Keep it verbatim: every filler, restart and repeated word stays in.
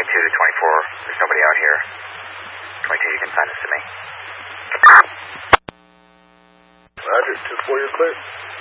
twenty-two, twenty-four, there's nobody out here. twenty-two, you can sign this to me. Roger, two four, you're clear.